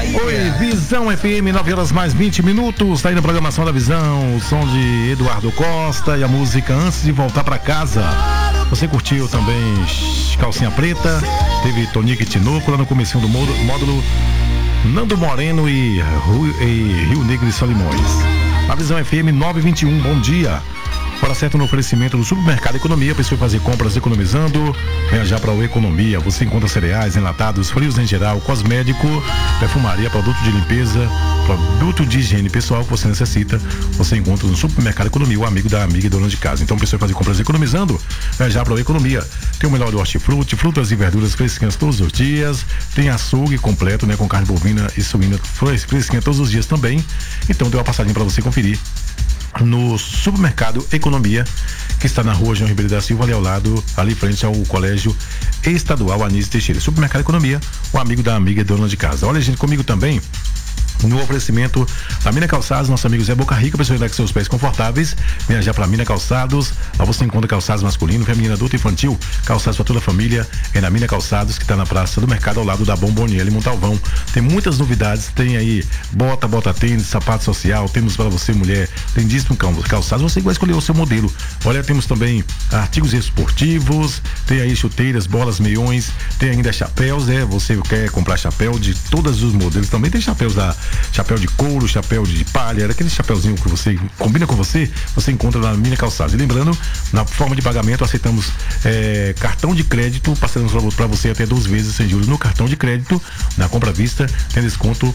Oi, Visão FM, 9 horas mais 20 minutos. Tá aí na programação da Visão, o som de Eduardo Costa e a música Antes de Voltar Pra Casa. Você curtiu também Calcinha Preta, teve Tonique e Tinoco lá no comecinho do módulo Nando Moreno e Rio Negro e Solimões. A Visão FM 921, bom dia. Hora certa no oferecimento do Supermercado Economia. Precisa fazer compras economizando. Venha já para o Economia. Você encontra cereais, enlatados, frios em geral, cosmético, perfumaria, produto de limpeza, produto de higiene pessoal que você necessita. Você encontra no Supermercado Economia, o amigo da amiga e dona de casa. Então precisa fazer compras economizando. Venha já para o Economia. Tem o melhor do hortifruti, frutas e verduras fresquinhas todos os dias. Tem açougue completo, né, com carne bovina e suína fresquinha todos os dias também. Então deu uma passadinha para você conferir no Supermercado Economia, que está na rua João Ribeiro da Silva, ali ao lado, ali frente ao Colégio Estadual Anísio Teixeira. Supermercado Economia, o amigo da amiga e dona de casa. Olha, gente, comigo também no oferecimento da Mina Calçados, nosso amigo Zé Boca Rica, pessoa com seus pés confortáveis. Venha já para Mina Calçados. Lá você encontra calçados masculino, feminino, adulto e infantil, calçados para toda a família. É na Mina Calçados, que está na Praça do Mercado, ao lado da Bomboniere Montalvão. Tem muitas novidades, tem aí bota tênis, sapato social, temos para você mulher, tem disco calçados, você vai escolher o seu modelo. Olha, temos também artigos esportivos, tem aí chuteiras, bolas, meiões, tem ainda chapéus, né? Você quer comprar chapéu de todos os modelos, também tem chapéus chapéu de couro, chapéu de palha, aquele chapéuzinho que você combina com você encontra na Mina Calçados. E lembrando, na forma de pagamento, aceitamos cartão de crédito, passamos para você até 12 vezes sem juros no cartão de crédito. Na compra à vista tem desconto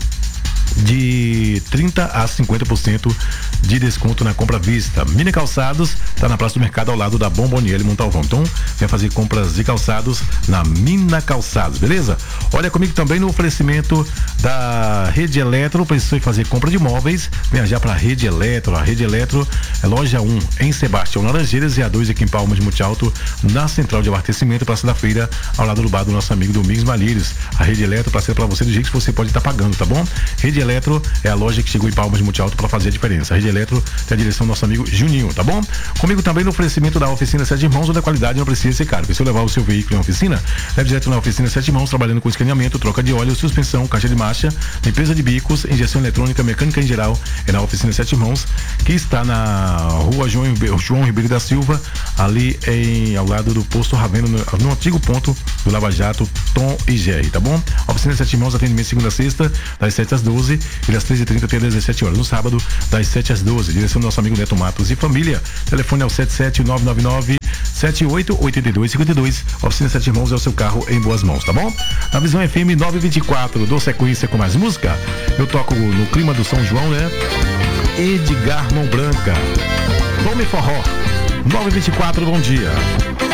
de 30% a 50% de desconto na compra à vista. Mina Calçados está na Praça do Mercado, ao lado da Bomboniere Montalvão. Então, vem fazer compras de calçados na Mina Calçados, beleza? Olha comigo também no oferecimento da Rede Eletro. Precisa fazer compra de móveis, venha já para a Rede Eletro. A Rede Eletro é loja 1 em Sebastião Laranjeiras e a 2 aqui em Palmas de Monte Alto, na Central de Abastecimento, Praça da Feira, ao lado do bar do nosso amigo Domingos Malheiros. A Rede Eletro parceira para você do jeito que você pode estar pagando, tá bom? Rede Eletro é a loja que chegou em Palmas de Monte Alto para fazer a diferença. A Rede Eletro tem a direção do nosso amigo Juninho, tá bom? Comigo também no oferecimento da Oficina Sete Irmãos, onde a qualidade não precisa ser caro. Se eu levar o seu veículo em oficina, leve direto na Oficina Sete Irmãos, trabalhando com escaneamento, troca de óleo, suspensão, caixa de marcha, limpeza de bicos, injeção eletrônica, mecânica em geral. É na Oficina Sete Irmãos, que está na rua João Ribeiro da Silva, ali ao lado do posto Ravena, no antigo ponto do Lava Jato, Tom e Jerry, tá bom? Oficina Sete Irmãos, atendimento segunda a sexta, das 7 às 12 e das 13h30 até 17 horas. No sábado, das 7 às 12. Direção do nosso amigo Neto Matos e família. Telefone é o 77999-788252. Oficina Sete Irmãos é o seu carro em boas mãos, tá bom? Na Visão FM 924, dou sequência com mais música. Eu toco no clima do São João, né? Edgar Mão Branca. Tome forró. 924, bom dia.